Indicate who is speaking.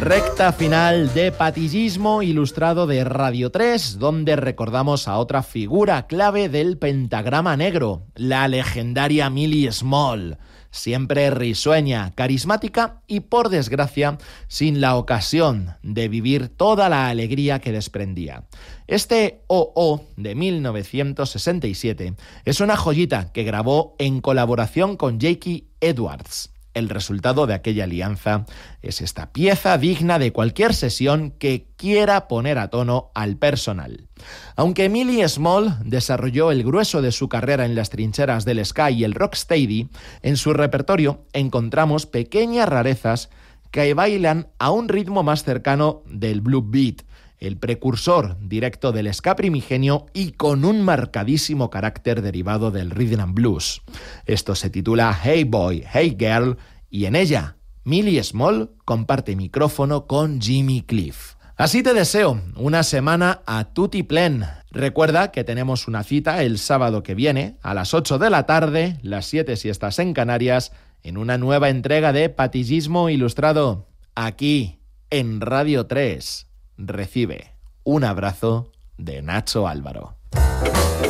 Speaker 1: Recta final de Patillismo Ilustrado de Radio 3, donde recordamos a otra figura clave del pentagrama negro, la legendaria Millie Small. Siempre risueña, carismática y, por desgracia, sin la ocasión de vivir toda la alegría que desprendía. Este O.O. de 1967 es una joyita que grabó en colaboración con Jakey Edwards. El resultado de aquella alianza es esta pieza digna de cualquier sesión que quiera poner a tono al personal. Aunque Millie Small desarrolló el grueso de su carrera en las trincheras del ska y el rocksteady, en su repertorio encontramos pequeñas rarezas que bailan a un ritmo más cercano del blue beat, el precursor directo del ska primigenio y con un marcadísimo carácter derivado del rhythm and blues. Esto se titula Hey Boy, Hey Girl, y en ella Millie Small comparte micrófono con Jimmy Cliff. Así te deseo una semana a tutti plen. Recuerda que tenemos una cita el sábado que viene a las 8 de la tarde, las 7 si estás en Canarias, en una nueva entrega de Patillismo Ilustrado, aquí en Radio 3. Recibe un abrazo de Nacho Álvaro.